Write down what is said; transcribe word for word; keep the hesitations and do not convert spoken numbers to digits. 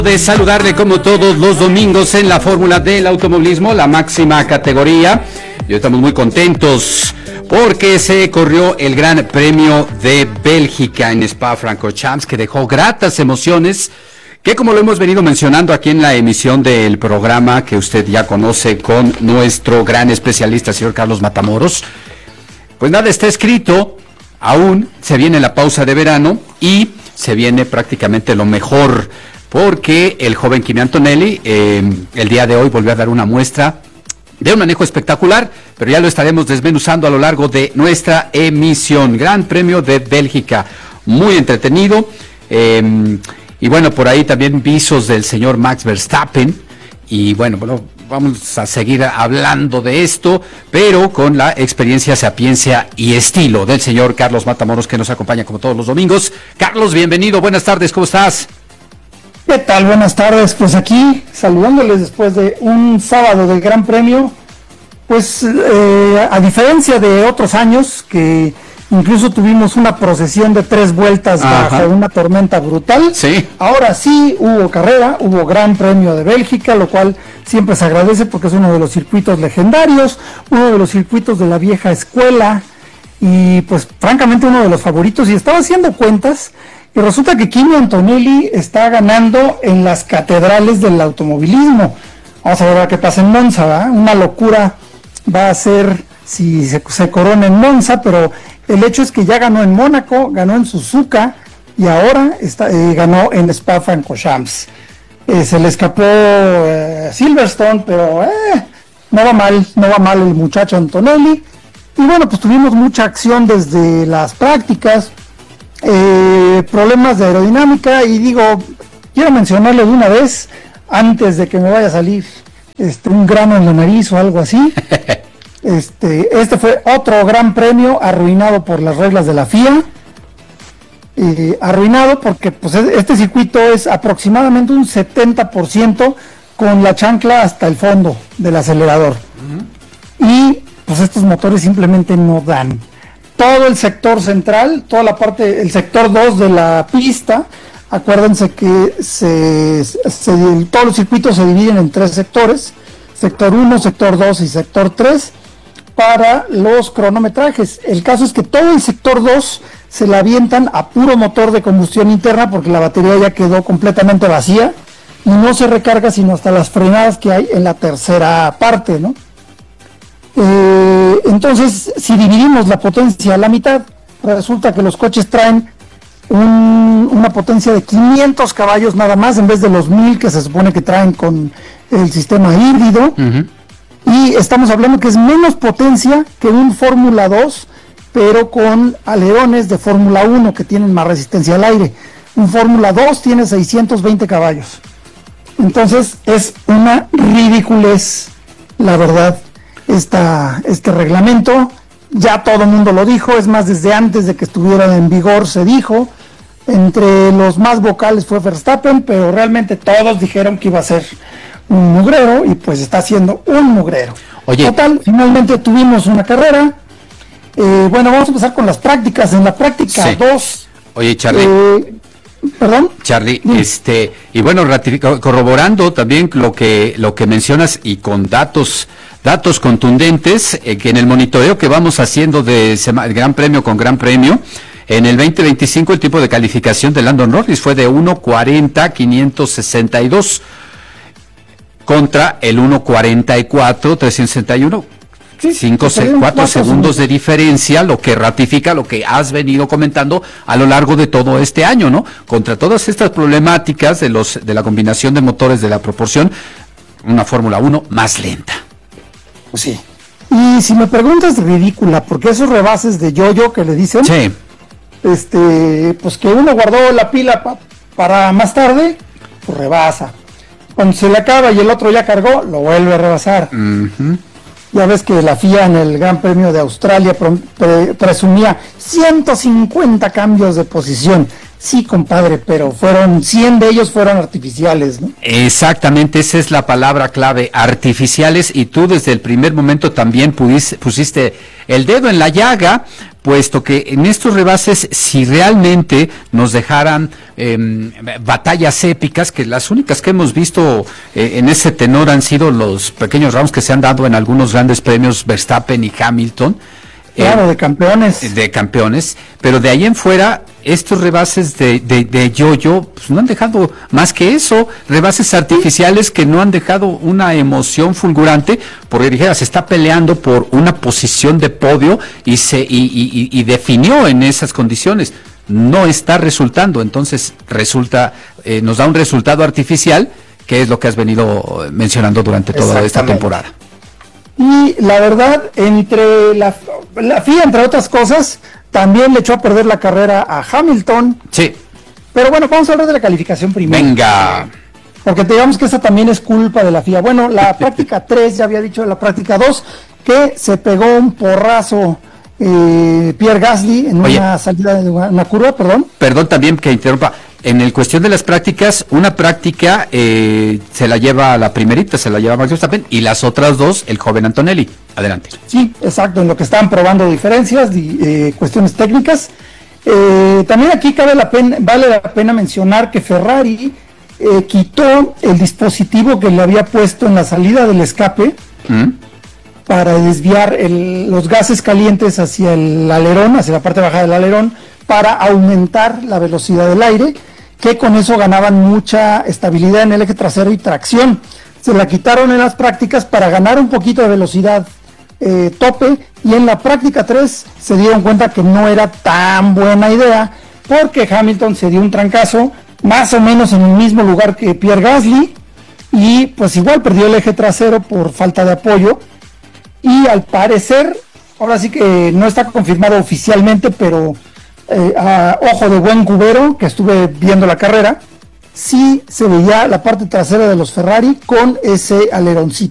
De saludarle como todos los domingos en la Fórmula del Automovilismo, la máxima categoría. Y hoy estamos muy contentos porque se corrió el Gran Premio de Bélgica en Spa-Francorchamps, que dejó gratas emociones, que como lo hemos venido mencionando aquí en la emisión del programa que usted ya conoce con nuestro gran especialista, señor Carlos Matamoros, pues nada está escrito, aún se viene la pausa de verano y se viene prácticamente lo mejor, porque el joven Kimi Antonelli eh, el día de hoy volvió a dar una muestra de un manejo espectacular, pero ya lo estaremos desmenuzando a lo largo de nuestra emisión. Gran Premio de Bélgica, muy entretenido, eh, y bueno, por ahí también visos del señor Max Verstappen, y bueno, bueno, vamos a seguir hablando de esto, pero con la experiencia, sapiencia y estilo del señor Carlos Matamoros, que nos acompaña como todos los domingos. Carlos, bienvenido, buenas tardes, ¿cómo estás? ¿Qué tal? Buenas tardes, pues aquí saludándoles después de un sábado del Gran Premio, pues eh, a diferencia de otros años que incluso tuvimos una procesión de tres vueltas Ajá. bajo una tormenta brutal, sí. Ahora sí hubo carrera, hubo Gran Premio de Bélgica, lo cual siempre se agradece porque es uno de los circuitos legendarios, uno de los circuitos de la vieja escuela y pues francamente uno de los favoritos, y estaba haciendo cuentas. Y resulta que Kimi Antonelli está ganando en las catedrales del automovilismo. Vamos a ver a qué pasa en Monza, ¿verdad? Una locura va a ser si se, se corona en Monza, pero el hecho es que ya ganó en Mónaco, ganó en Suzuka y ahora está, eh, ganó en Spa-Francorchamps. Eh, se le escapó eh, Silverstone, pero eh, no va mal, no va mal el muchacho Antonelli. Y bueno, pues tuvimos mucha acción desde las prácticas. Eh, problemas de aerodinámica, y digo, quiero mencionarlo de una vez antes de que me vaya a salir este un grano en la nariz o algo así. Este, este fue otro gran premio arruinado por las reglas de la F I A, eh, arruinado porque pues este circuito es aproximadamente un setenta por ciento con la chancla hasta el fondo del acelerador, uh-huh. y pues estos motores simplemente no dan. Todo el sector central, toda la parte, el sector dos de la pista, acuérdense que se, se, todos los circuitos se dividen en tres sectores, sector uno, sector dos y sector tres, para los cronometrajes. El caso es que todo el sector dos se le avientan a puro motor de combustión interna porque la batería ya quedó completamente vacía y no se recarga sino hasta las frenadas que hay en la tercera parte, ¿no? Eh, entonces, si dividimos la potencia a la mitad, resulta que los coches traen un, una potencia de quinientos caballos nada más, en vez de los mil que se supone que traen con el sistema híbrido, uh-huh. y estamos hablando que es menos potencia que un Fórmula dos, pero con alerones de Fórmula uno que tienen más resistencia al aire. Un Fórmula dos tiene seiscientos veinte caballos, entonces es una ridiculez, la verdad. Esta, este reglamento, ya todo el mundo lo dijo, es más, desde antes de que estuviera en vigor se dijo, entre los más vocales fue Verstappen, pero realmente todos dijeron que iba a ser un mugrero, y pues está siendo un mugrero. Oye. Total, finalmente tuvimos una carrera, eh, bueno, vamos a empezar con las prácticas, en la práctica dos. Sí. Oye, Charlie. Eh, ¿Perdón? Charlie, sí. este, y bueno, ratific- corroborando también lo que, lo que mencionas y con datos, datos contundentes, eh, que en el monitoreo que vamos haciendo de sema- Gran Premio con Gran Premio, en el veinte veinticinco el tiempo de calificación de Lando Norris fue de uno cuarenta quinientos sesenta y dos contra el uno cuarenta y cuatro trescientos sesenta y uno. Sí, cinco, seis, cuatro segundos de diferencia, lo que ratifica lo que has venido comentando a lo largo de todo este año, ¿no? Contra todas estas problemáticas de los de la combinación de motores, de la proporción, una Fórmula uno más lenta. Pues sí. Y si me preguntas, ridícula, porque esos rebases de yo-yo que le dicen, sí. este, pues que uno guardó la pila pa, para más tarde, pues rebasa. Cuando se le acaba y el otro ya cargó, lo vuelve a rebasar. Uh-huh. Ya ves que la F I A en el Gran Premio de Australia pre- pre- presumía ciento cincuenta cambios de posición. Sí, compadre, pero fueron cien de ellos fueron artificiales, ¿no? Exactamente, esa es la palabra clave, artificiales, y tú desde el primer momento también pudiste, pusiste el dedo en la llaga, puesto que en estos rebases, si realmente nos dejaran eh, batallas épicas, que las únicas que hemos visto eh, en ese tenor han sido los pequeños rounds que se han dado en algunos grandes premios, Verstappen y Hamilton. Claro, eh, de campeones. De campeones, pero de ahí en fuera, estos rebases de, de, de yo-yo, pues no han dejado más que eso, rebases artificiales que no han dejado una emoción fulgurante, porque dijera, se está peleando por una posición de podio y se y, y, y definió en esas condiciones. No está resultando, entonces resulta, eh, nos da un resultado artificial, que es lo que has venido mencionando durante toda esta temporada. Y la verdad, entre la, la F I A, entre otras cosas, también le echó a perder la carrera a Hamilton. Sí. Pero bueno, vamos a hablar de la calificación primero. Venga. Porque digamos que esa también es culpa de la F I A. Bueno, la práctica tres, ya había dicho de la práctica dos, que se pegó un porrazo eh, Pierre Gasly en Oye, una salida de una curva, perdón. Perdón también que interrumpa. En el cuestión de las prácticas, una práctica eh, se la lleva a la primerita, se la lleva Max Verstappen, y las otras dos, el joven Antonelli. Adelante. Sí, exacto, en lo que estaban probando diferencias, di, eh, cuestiones técnicas. Eh, también aquí cabe la pena, vale la pena mencionar que Ferrari eh, quitó el dispositivo que le había puesto en la salida del escape ¿Mm? para desviar el, los gases calientes hacia el alerón, hacia la parte baja del alerón, para aumentar la velocidad del aire, que con eso ganaban mucha estabilidad en el eje trasero y tracción. Se la quitaron en las prácticas para ganar un poquito de velocidad eh, tope, y en la práctica tres se dieron cuenta que no era tan buena idea, porque Hamilton se dio un trancazo más o menos en el mismo lugar que Pierre Gasly, y pues igual perdió el eje trasero por falta de apoyo, y al parecer, ahora sí que no está confirmado oficialmente, pero eh, a ojo de buen cubero, que estuve viendo la carrera, sí se veía la parte trasera de los Ferrari con ese aleroncito.